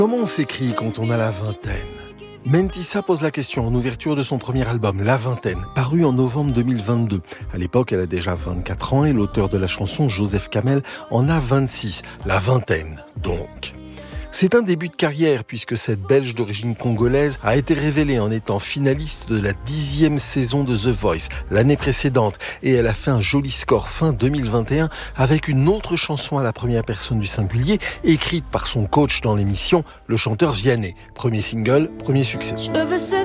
Comment on s'écrit quand on a la vingtaine ? Mentissa pose la question en ouverture de son premier album, La Vingtaine, paru en novembre 2022. À l'époque, elle a déjà 24 ans et l'auteur de la chanson, Joseph Kamel, en a 26. La vingtaine, donc. C'est un début de carrière puisque cette Belge d'origine congolaise a été révélée en étant finaliste de la 10e saison de The Voice l'année précédente et elle a fait un joli score fin 2021 avec une autre chanson à la première personne du singulier écrite par son coach dans l'émission, le chanteur Vianney. Premier single, premier succès.